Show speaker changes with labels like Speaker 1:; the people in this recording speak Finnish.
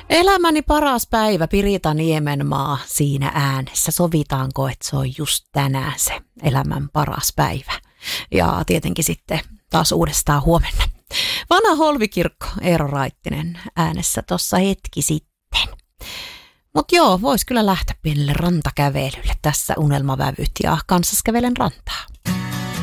Speaker 1: Elämäni paras päivä, Pirita Niemenmaa siinä äänessä. Sovitaanko, että se on just tänään se elämän paras päivä? Ja tietenkin sitten taas uudestaan huomenna. Vanha Holvikirkko, Eero Raittinen äänessä tuossa hetki sitten. Mutta joo, vois kyllä lähteä pienelle rantakävelylle tässä unelmavävyt ja kanssaskävelen rantaa.